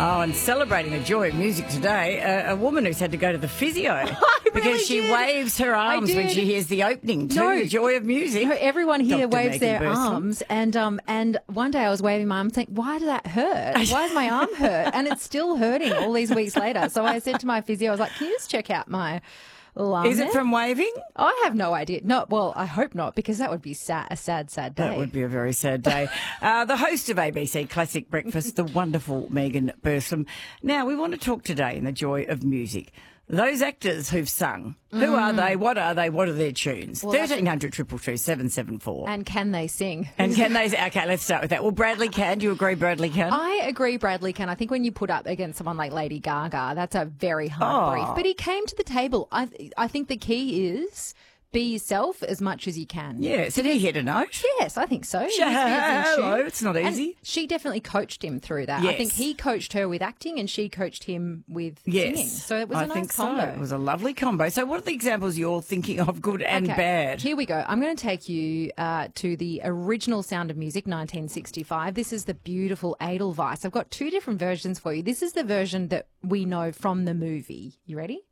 Oh, and celebrating the joy of music today, a woman who's had to go to the physio because she waves her arms when she hears the opening to the joy of music. No, everyone here Dr. waves Megan their Burston. arms, and one day I was waving my arm, thinking, why did that hurt? Why does my arm hurt? And it's still hurting all these weeks later. So I said to my physio, I was like, can you just check out my arm? Is it from waving? I have no idea. No, well, I hope not, because that would be a sad day. That would be a very sad day. The host of ABC Classic Breakfast, the wonderful Megan Burston. Now, we want to talk today in the joy of music. Those actors who've sung, who are they? What are they? What are their tunes? Well, 1300 222 774. And can they sing? And can they? Okay, let's start with that. Well, Bradley can. Do you agree Bradley can? I agree Bradley can. I think when you put up against someone like Lady Gaga, that's a very hard brief. But he came to the table. I think the key is be yourself as much as you can. Yes. Did he hit a note? Yes, I think so. Hello, it's not easy. And she definitely coached him through that. Yes. I think he coached her with acting and she coached him with singing. So it was a nice combo. So. It was a lovely combo. So what are the examples you're thinking of, good and bad? Here we go. I'm going to take you to the original Sound of Music, 1965. This is the beautiful Edelweiss. I've got two different versions for you. This is the version that we know from the movie. You ready?